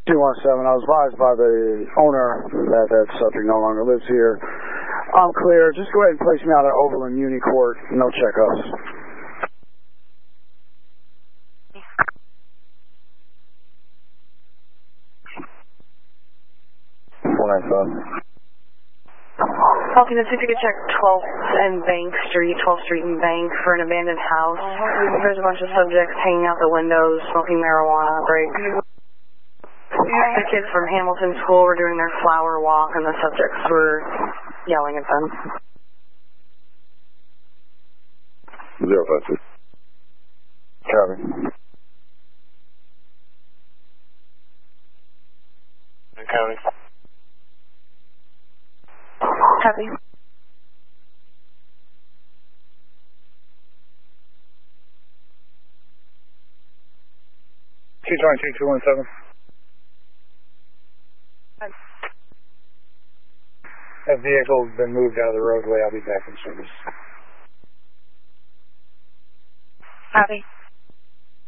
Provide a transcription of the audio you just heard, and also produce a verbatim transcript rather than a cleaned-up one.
two one seven, I was advised by the owner that that subject no longer lives here. I'm clear. Just go ahead and place me out at Overland Unicourt. No checkups. four nine five. Falcon, if you could check twelfth and Bank Street, twelfth Street and Bank for an abandoned house. There's a bunch of subjects hanging out the windows, smoking marijuana breaks. The kids from Hamilton School were doing their flower walk, and the subjects were yelling at them. Zero five six. Copy. County. Copy. two twenty-two, two one seven. That vehicle's been moved out of the roadway. I'll be back in service. Copy.